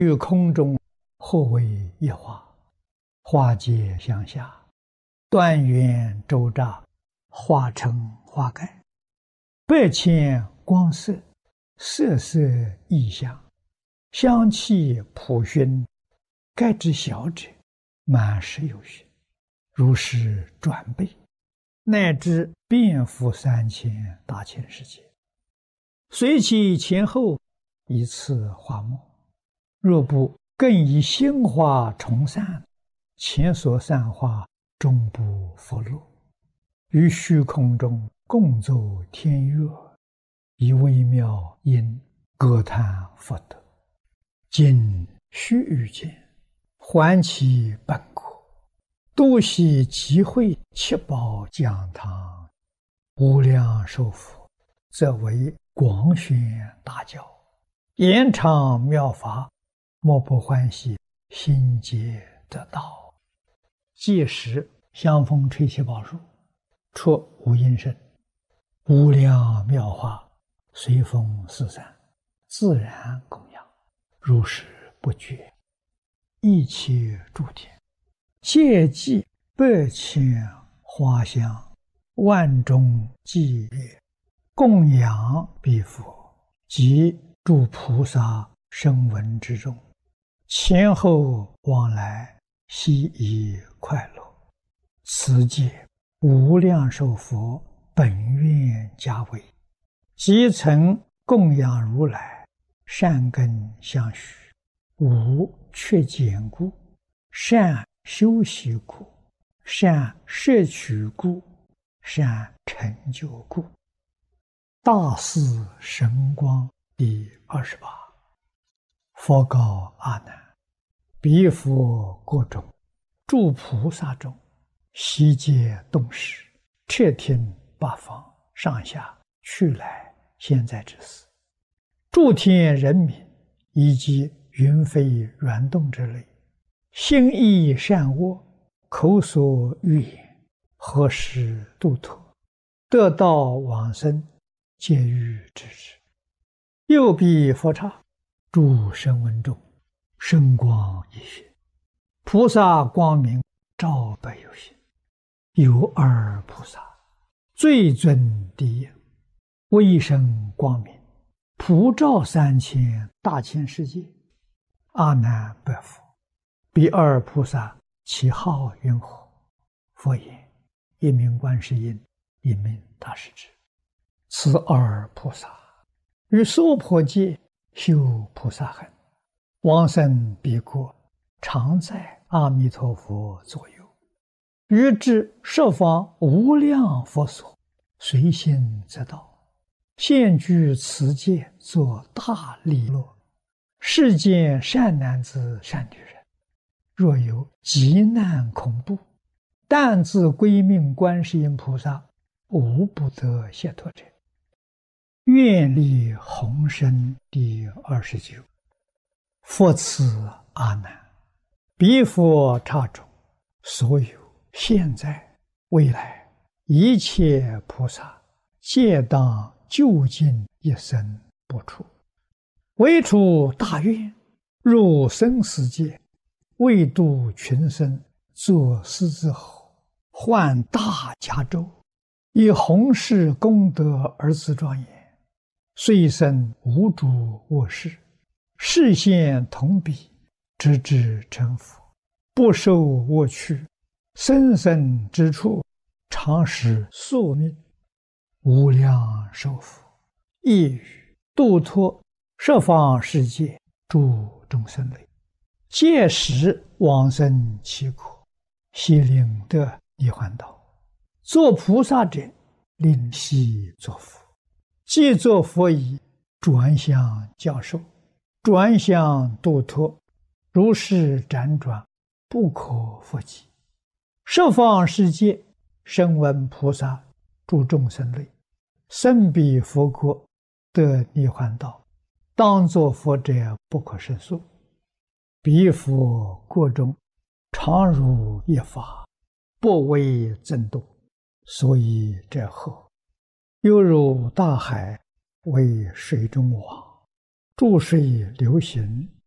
于空中，或为一花，花结向下，断缘周匝，化成花盖，百千光色，色色异香，香气普熏，盖之小者，满十有余，如是转倍，乃至遍覆3000大千世界，随其前后，一次花末。若不更以心花重散，前所散花终不复落。于虚空中共奏天乐，以微妙音歌叹佛德。今须臾间，还其本国，度悉集会七宝讲堂，无量寿佛，则为广宣大教，延长妙法，莫不欢喜，心结得道。届时香风吹七宝树，出无音声，无量妙法随风四散，自然供养，如是不绝。一切诸天皆济百千花香，万众伎乐，供养彼佛及诸菩萨声闻之中，前后往来，悉以快乐。此界无量寿佛本愿家为，即曾供养如来，善根相续，无缺减故，善修习故，善摄取故，善成就故。大士神光第28。佛告阿难：彼佛国中，诸菩萨中，悉皆动识，彻听八方上下去来现在之事，诸天人民以及云飞软动之类，心意善恶，口所欲言，何时度脱，得道往生，皆欲知之。又彼佛刹，诸声闻中，声光一现，菩萨光明照百有心。有二菩萨，最尊第一，威声光明，普照3000大千世界。阿难白佛：彼二菩萨其号云何？佛言：一名观世音，一名大势至。此二菩萨于娑婆界修菩萨行，往生彼国，常在阿弥陀佛左右，于至十方无量佛所，随心则到，现居此界，作大利乐。世间善男子善女人，若有急难恐怖，但自归命观世音菩萨，无不得解脱者。愿力宏深第29。佛赐阿难：彼佛刹中，所有现在未来一切菩萨，皆当究竟一生不出，唯出大愿，入生死界，为度群生，作狮子吼，唤大迦州，以弘誓功德而自庄严，遂生无诸恶事，示现同彼，直至成佛，不受恶趣，生生之处，常使宿命。无量寿佛亦语度脱十方世界诸众生类，届时往生其国，悉令得涅槃道。作菩萨者，令悉作佛。既作佛已，转向教授，转向度脱，如是辗转，不可复计。十方世界声闻菩萨诸众生类，生彼佛国，得涅槃道，当作佛者不可胜数。彼佛国中，常如一法，不为增度，所以者后，犹如大海为水中网，注水流行，